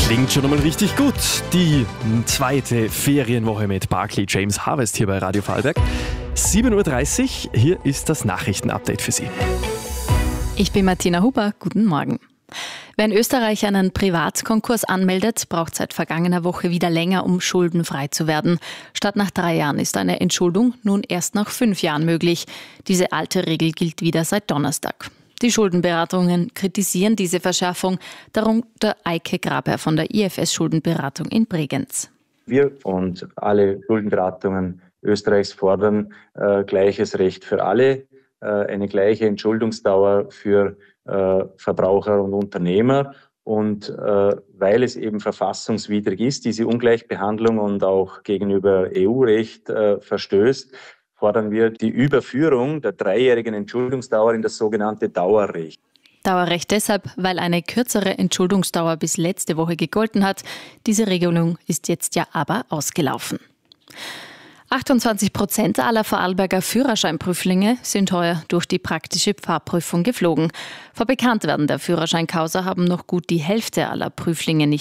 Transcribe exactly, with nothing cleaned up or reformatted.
Klingt schon einmal richtig gut. Die zweite Ferienwoche mit Barclay James Harvest hier bei Radio Vorarlberg. sieben Uhr dreißig, hier ist das Nachrichtenupdate für Sie. Ich bin Martina Huber, guten Morgen. Wer in Österreich einen Privatkonkurs anmeldet, braucht seit vergangener Woche wieder länger, um schuldenfrei zu werden. Statt nach drei Jahren ist eine Entschuldung nun erst nach fünf Jahren möglich. Diese alte Regel gilt wieder seit Donnerstag. Die Schuldenberatungen kritisieren diese Verschärfung, darunter Eike Graber von der I F S Schuldenberatung in Bregenz. Wir und alle Schuldenberatungen Österreichs fordern äh, gleiches Recht für alle, äh, eine gleiche Entschuldungsdauer für äh, Verbraucher und Unternehmer. Und äh, weil es eben verfassungswidrig ist, diese Ungleichbehandlung und auch gegenüber E U-Recht äh, verstößt, fordern wir die Überführung der dreijährigen Entschuldungsdauer in das sogenannte Dauerrecht. Dauerrecht deshalb, weil eine kürzere Entschuldungsdauer bis letzte Woche gegolten hat. Diese Regelung ist jetzt ja aber ausgelaufen. achtundzwanzig Prozent aller Vorarlberger Führerscheinprüflinge sind heuer durch die praktische Fahrprüfung geflogen. Vor Bekanntwerden der Führerscheinkausa haben noch gut die Hälfte aller Prüflinge nicht